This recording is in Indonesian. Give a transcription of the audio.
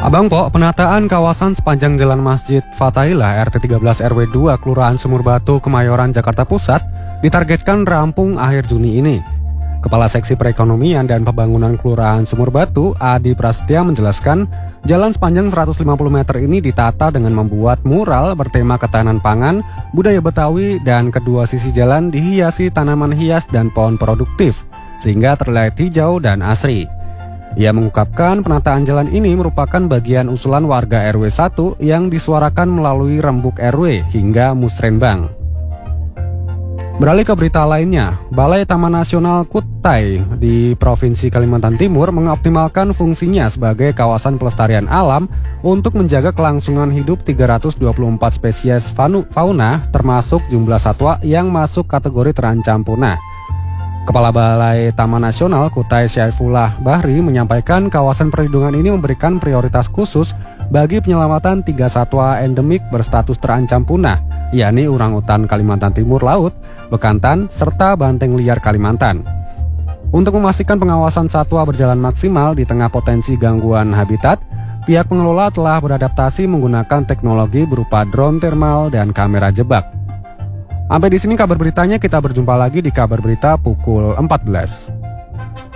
Abang Po, penataan kawasan sepanjang Jalan Masjid Fathaillah RT 13 RW 2 Kelurahan Sumur Batu, Kemayoran, Jakarta Pusat ditargetkan rampung akhir Juni ini. Kepala Seksi Perekonomian dan Pembangunan Kelurahan Sumur Batu, Adi Prasetya menjelaskan, jalan sepanjang 150 meter ini ditata dengan membuat mural bertema ketahanan pangan, budaya Betawi, dan kedua sisi jalan dihiasi tanaman hias dan pohon produktif, sehingga terlihat hijau dan asri. Ia mengungkapkan penataan jalan ini merupakan bagian usulan warga RW 1 yang disuarakan melalui Rembuk RW hingga Musrenbang. Beralih ke berita lainnya, Balai Taman Nasional Kutai di Provinsi Kalimantan Timur mengoptimalkan fungsinya sebagai kawasan pelestarian alam untuk menjaga kelangsungan hidup 324 spesies fauna termasuk jumlah satwa yang masuk kategori terancam punah. Kepala Balai Taman Nasional Kutai Syaifullah Bahri menyampaikan kawasan perlindungan ini memberikan prioritas khusus bagi penyelamatan 3 satwa endemik berstatus terancam punah, yakni orangutan Kalimantan Timur Laut, bekantan, serta banteng liar Kalimantan. Untuk memastikan pengawasan satwa berjalan maksimal di tengah potensi gangguan habitat, pihak pengelola telah beradaptasi menggunakan teknologi berupa drone thermal dan kamera jebak. Sampai di sini kabar beritanya, kita berjumpa lagi di kabar berita pukul 14.